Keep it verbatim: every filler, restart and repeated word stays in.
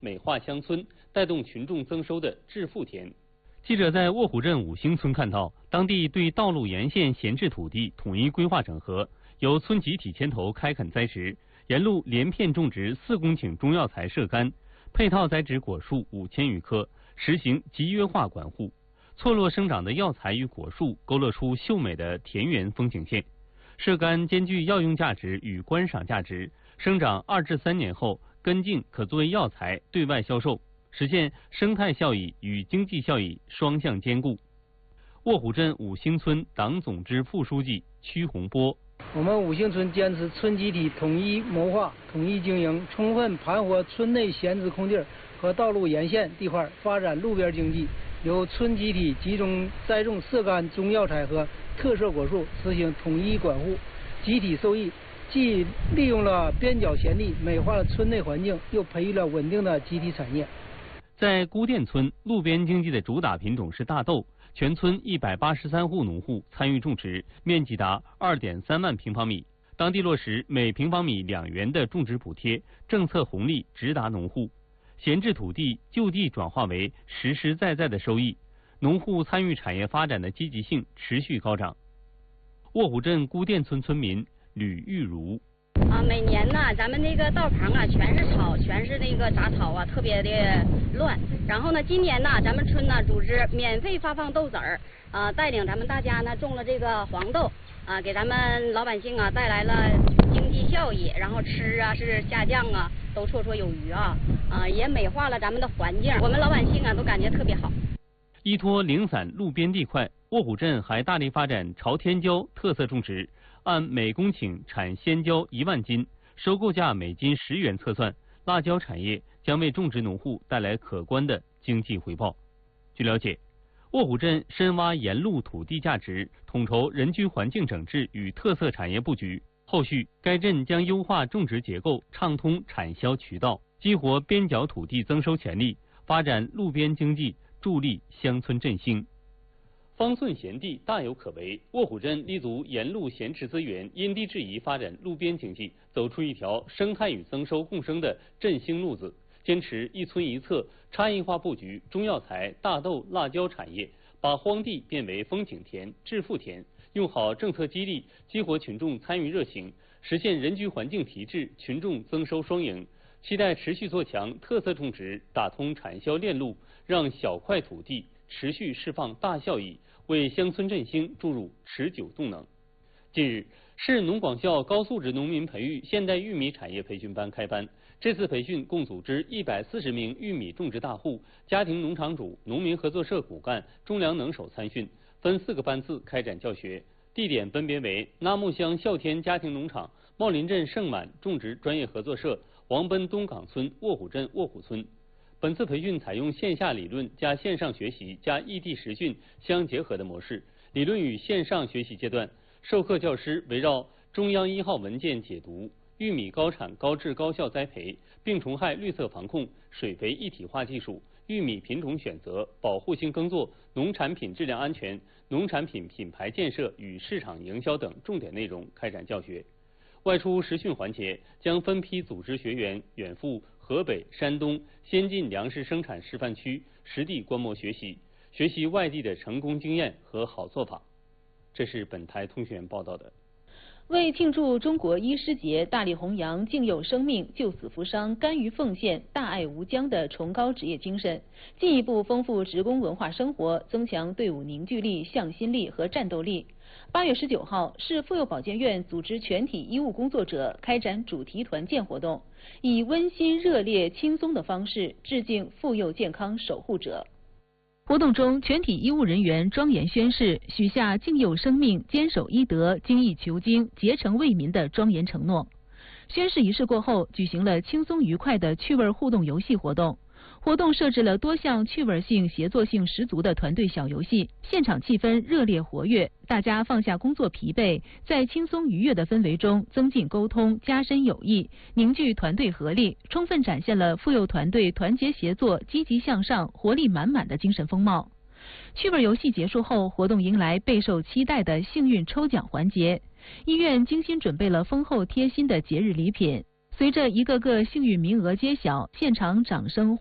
美化乡村，带动群众增收的致富田。记者在卧虎镇五星村看到，当地对道路沿线闲置土地统一规划整合，由村集体牵头开垦栽植，沿路连片种植四公顷中药材设干，配套栽植果树五千余棵，实行集约化管护。错落生长的药材与果树勾勒出秀美的田园风景线。设干兼具药用价值与观赏价值，生长二至三年后，根茎可作为药材对外销售，实现生态效益与经济效益双向兼顾。卧虎镇五星村党总支副书记曲洪波： 我们五星村坚持村集体统一谋划、统一经营，充分盘活村内闲置空地和道路沿线地块，发展路边经济。由村集体集中栽种色干中药材和特色果树，实行统一管护，集体受益，既利用了边角闲地，美化了村内环境，又培育了稳定的集体产业。 在孤店村，路边经济的主打品种是大豆，全村一百八十三户农户参与种植，面积达二点三万平方米。当地落实每平方米两元的种植补贴，政策红利直达农户。闲置土地就地转化为实实在在的收益，农户参与产业发展的积极性持续高涨。卧虎镇孤店村村民吕玉如： 啊，每年呢，咱们那个道旁啊，全是草，全是那个杂草啊，特别的乱。然后呢，今年呢，咱们村呢组织免费发放豆子儿，啊，带领咱们大家呢种了这个黄豆，啊，给咱们老百姓啊带来了经济效益，然后吃啊是下降啊，都绰绰有余啊，啊，也美化了咱们的环境，我们老百姓啊都感觉特别好。 依托零散路边地块，卧虎镇还大力发展朝天椒特色种植，按每公顷产鲜椒一万斤，收购价每斤十元测算，辣椒产业将为种植农户带来可观的经济回报。据了解，卧虎镇深挖沿路土地价值，统筹人居环境整治与特色产业布局。后续，该镇将优化种植结构，畅通产销渠道，激活边角土地增收潜力，发展路边经济，助力乡村振兴。方寸闲地大有可为，卧虎镇立足沿路闲置资源，因地制宜发展路边经济，走出一条生态与增收共生的振兴路子。坚持一村一策，差异化布局中药材、大豆、辣椒产业，把荒地变为风景田、致富田。用好政策激励，激活群众参与热情，实现人居环境提质、群众增收双赢。期待持续做强特色种植，打通产销链路，让小块土地持续释放大效益，为乡村振兴注入持久动能。近日，市农广校高素质农民培育现代玉米产业培训班开班。这次培训共组织一百四十名玉米种植大户、家庭农场主、农民合作社骨干、种粮能手参训，分四个班次开展教学，地点分别为纳木乡孝天家庭农场、茂林镇盛满种植专业合作社、王奔东岗村卧虎镇卧虎村。本次培训采用线下理论加线上学习加异地实训相结合的模式，理论与线上学习阶段，授课教师围绕中央一号文件解读、玉米高产高质高效栽培、病虫害绿色防控、水肥一体化技术、玉米品种选择、保护性耕作、农产品质量安全、农产品品牌建设与市场营销等重点内容开展教学。外出实训环节将分批组织学员远赴河北、山东先进粮食生产示范区实地观摩学习，学习外地的成功经验和好做法。这是本台通讯员报道的。 为庆祝中国医师节，大力弘扬敬佑生命、救死扶伤、甘于奉献、大爱无疆的崇高职业精神，进一步丰富职工文化生活，增强队伍凝聚力、向心力和战斗力。八月十九号，市妇幼保健院组织全体医务工作者开展主题团建活动，以温馨、热烈、轻松的方式致敬妇幼健康守护者。活动中，全体医务人员庄严宣誓，许下敬佑生命、坚守医德、精益求精、竭诚为民的庄严承诺。宣誓仪式过后，举行了轻松愉快的趣味互动游戏活动。活动设置了多项趣味性、协作性十足的团队小游戏，现场气氛热烈活跃，大家放下工作疲惫，在轻松愉悦的氛围中增进沟通、加深友谊，凝聚团队合力，充分展现了妇幼团队团结协作、积极向上、活力满满的精神风貌。趣味游戏结束后，活动迎来备受期待的幸运抽奖环节。医院精心准备了丰厚贴心的节日礼品， 随着一个个幸运名额揭晓，现场掌声。